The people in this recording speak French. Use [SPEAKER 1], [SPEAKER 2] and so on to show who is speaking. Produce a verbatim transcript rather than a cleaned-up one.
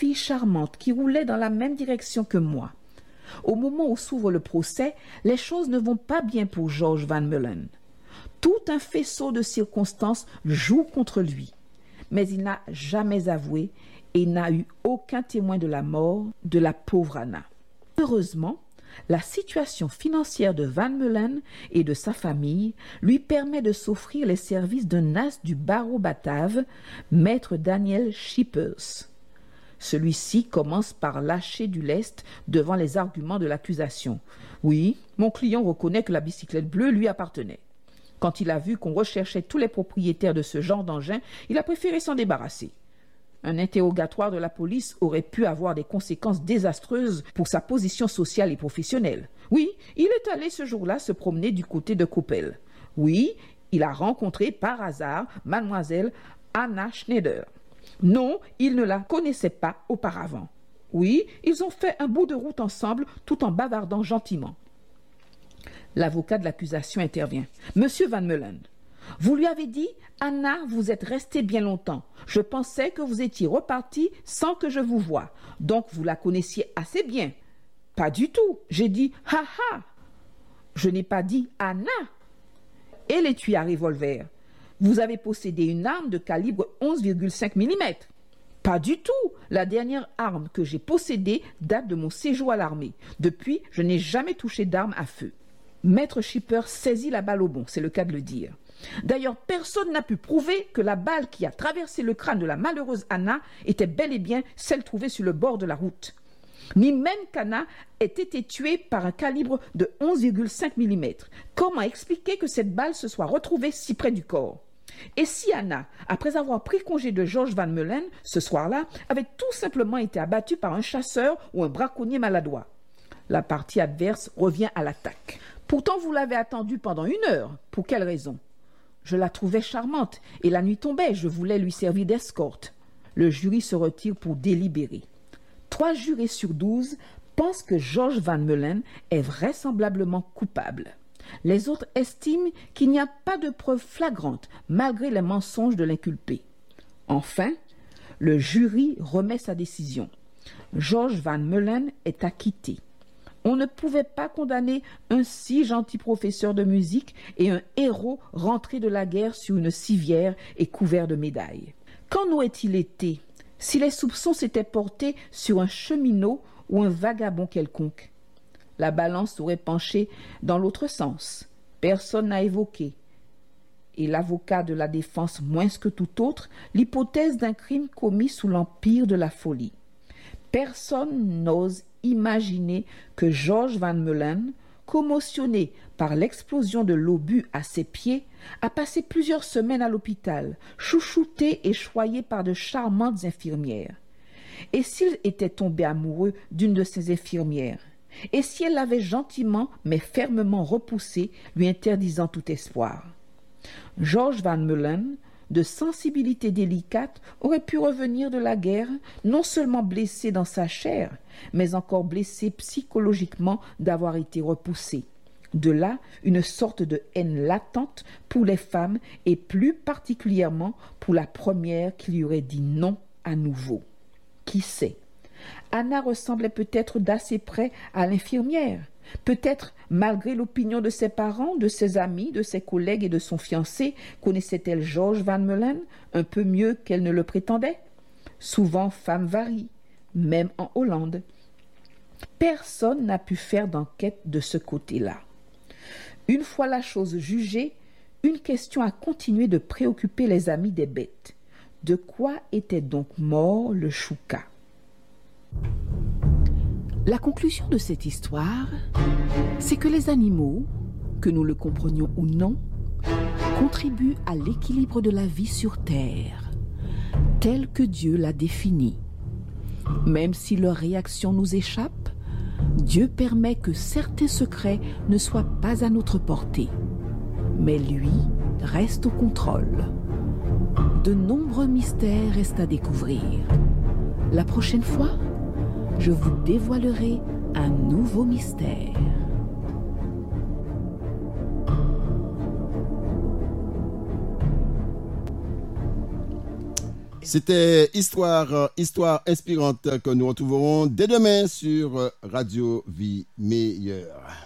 [SPEAKER 1] fille charmante qui roulait dans la même direction que moi. Au moment où s'ouvre le procès, les choses ne vont pas bien pour George Van Mullen. Tout un faisceau de circonstances joue contre lui, mais il n'a jamais avoué et n'a eu aucun témoin de la mort de la pauvre Anna. Heureusement, la situation financière de Van Mullen et de sa famille lui permet de s'offrir les services d'un as du barreau batave, maître Daniel Schippers. Celui-ci commence par lâcher du lest devant les arguments de l'accusation. Oui, mon client reconnaît que la bicyclette bleue lui appartenait. Quand il a vu qu'on recherchait tous les propriétaires de ce genre d'engin, il a préféré s'en débarrasser. Un interrogatoire de la police aurait pu avoir des conséquences désastreuses pour sa position sociale et professionnelle. Oui, il est allé ce jour-là se promener du côté de Coppell. Oui, il a rencontré par hasard mademoiselle Anna Schneider. Non, il ne la connaissait pas auparavant. Oui, ils ont fait un bout de route ensemble tout en bavardant gentiment. L'avocat de l'accusation intervient. « Monsieur Van Mullen, vous lui avez dit, Anna, vous êtes resté bien longtemps. Je pensais que vous étiez reparti sans que je vous voie. Donc vous la connaissiez assez bien. » Pas du tout. J'ai dit, « Ha ha !» Je n'ai pas dit « Anna !» Et l'étui à revolver. Vous avez possédé une arme de calibre onze virgule cinq millimètres. Pas du tout. La dernière arme que j'ai possédée date de mon séjour à l'armée. Depuis, je n'ai jamais touché d'arme à feu. Maître Schippers saisit la balle au bond, c'est le cas de le dire. D'ailleurs, personne n'a pu prouver que la balle qui a traversé le crâne de la malheureuse Anna était bel et bien celle trouvée sur le bord de la route. Ni même qu'Anna ait été tuée par un calibre de onze virgule cinq millimètres. Comment expliquer que cette balle se soit retrouvée si près du corps ? Et si Anna, après avoir pris congé de George Van Mullen, ce soir-là, avait tout simplement été abattue par un chasseur ou un braconnier maladroit ? La partie adverse revient à l'attaque. Pourtant, vous l'avez attendue pendant une heure. Pour quelle raison ? Je la trouvais charmante et la nuit tombait, je voulais lui servir d'escorte. Le jury se retire pour délibérer. Trois jurés sur douze pensent que George Van Mullen est vraisemblablement coupable. Les autres estiment qu'il n'y a pas de preuves flagrantes malgré les mensonges de l'inculpé. Enfin, le jury remet sa décision. George Van Mullen est acquitté. On ne pouvait pas condamner un si gentil professeur de musique et un héros rentré de la guerre sur une civière et couvert de médailles. Qu'en aurait-il été si les soupçons s'étaient portés sur un cheminot ou un vagabond quelconque ? La balance aurait penché dans l'autre sens. Personne n'a évoqué, et l'avocat de la défense moins que tout autre, l'hypothèse d'un crime commis sous l'empire de la folie. Personne n'ose imaginer que George Van Mullen, commotionné par l'explosion de l'obus à ses pieds, a passé plusieurs semaines à l'hôpital, chouchouté et choyé par de charmantes infirmières. Et s'il était tombé amoureux d'une de ces infirmières ? Et si elle l'avait gentiment mais fermement repoussé, lui interdisant tout espoir ? George Van Mullen, de sensibilité délicate, aurait pu revenir de la guerre non seulement blessé dans sa chair, mais encore blessé psychologiquement d'avoir été repoussé. De là, une sorte de haine latente pour les femmes et plus particulièrement pour la première qui lui aurait dit non à nouveau. Qui sait ? Anna ressemblait peut-être d'assez près à l'infirmière. Peut-être, malgré l'opinion de ses parents, de ses amis, de ses collègues et de son fiancé, connaissait-elle George Van Mullen un peu mieux qu'elle ne le prétendait ? Souvent, femme varie, même en Hollande. Personne n'a pu faire d'enquête de ce côté-là. Une fois la chose jugée, une question a continué de préoccuper les amis des bêtes. De quoi était donc mort le chouka ? La conclusion de cette histoire, c'est que les animaux, que nous le comprenions ou non, contribuent à l'équilibre de la vie sur Terre, tel que Dieu l'a défini. Même si leurs réactions nous échappent, Dieu permet que certains secrets ne soient pas à notre portée. Mais lui reste au contrôle. De nombreux mystères restent à découvrir. La prochaine fois, je vous dévoilerai un nouveau mystère.
[SPEAKER 2] C'était Histoire, euh, Histoire inspirante que nous retrouverons dès demain sur euh, Radio Vie Meilleure.